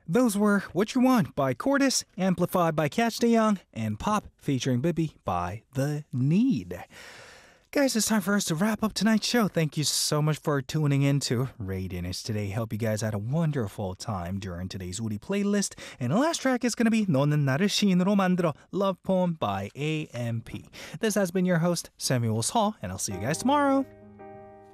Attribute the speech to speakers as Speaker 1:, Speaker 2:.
Speaker 1: Those were What You Want by Cordis, Amplified by Catch DeYoung, and Pop featuring Bibi by The Need. Guys, it's time for us to wrap up tonight's show. Thank you so much for tuning in to Radiance today. Hope you guys had a wonderful time during today's Woody playlist. And the last track is going to be 너는 나를 시인으로 만들어, Love Poem by AMP. This has been your host, Samuel Saul, and I'll see you guys tomorrow.